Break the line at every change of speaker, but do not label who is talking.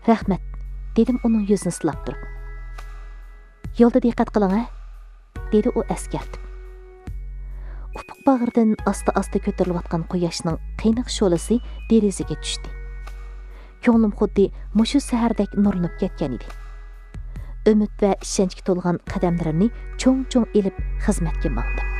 Rahmat, dedim uning yuzini silab turib. Yo'lda diqqat qiling, dedi u eskartib. Ufuq bag'ridan asta-asta ko'tarilayotgan quyoshning qaynoq sho'lasi derazaga tushdi. Ko'nglim xuddi mushu sahardek nurlanib ketgan edi. Umid va ishonchga to'lgan qadamlarimni cho'ng-cho'ng elib xizmatga mangdim.